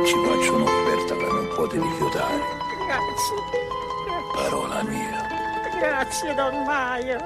ci faccio un'offerta che non puoi rifiutare. Grazie. Parola mia. Grazie, Don Maio.